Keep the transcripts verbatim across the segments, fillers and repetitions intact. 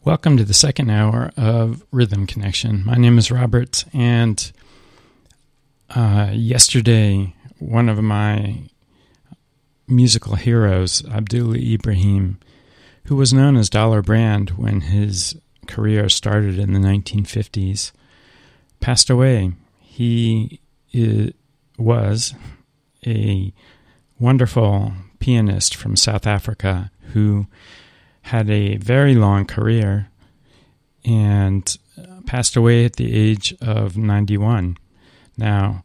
Welcome to the second hour of Rhythm Connection. My name is Robert, and uh, yesterday, one of my musical heroes, Abdullah Ibrahim, who was known as Dollar Brand when his career started in the nineteen fifties, passed away. He is, was a wonderful pianist from South Africa who had a very long career and passed away at the age of ninety-one. Now,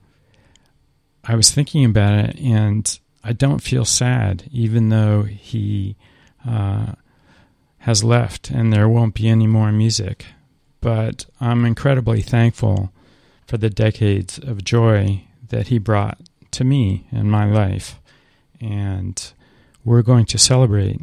I was thinking about it, and I don't feel sad, even though he uh, has left and there won't be any more music. But I'm incredibly thankful for the decades of joy that he brought to me in my life. And we're going to celebrate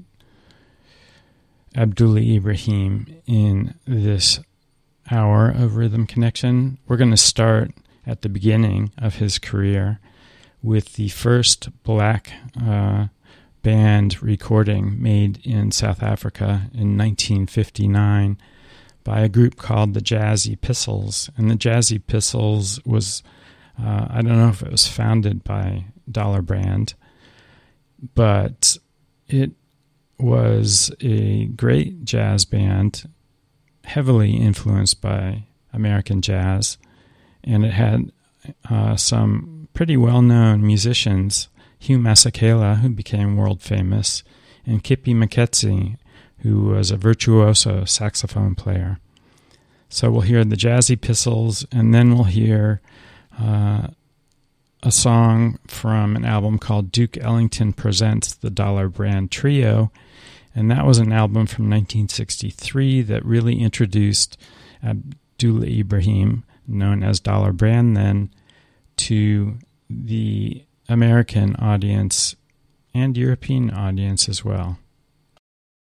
Abdullah Ibrahim in this hour of Rhythm Connection. We're going to start at the beginning of his career with the first black uh, band recording made in South Africa in nineteen fifty-nine by a group called the Jazzy Pistols. And the Jazzy Pistols was, uh, I don't know if it was founded by Dollar Brand, but it was a great jazz band, heavily influenced by American jazz, and it had uh, some pretty well-known musicians, Hugh Masekela, who became world famous, and Kippie Moeketsi, who was a virtuoso saxophone player. So we'll hear the Jazzy Pistols, and then we'll hear uh, a song from an album called Duke Ellington Presents the Dollar Brand Trio, and that was an album from nineteen sixty-three that really introduced Abdullah Ibrahim, known as Dollar Brand then, to the American audience and European audience as well.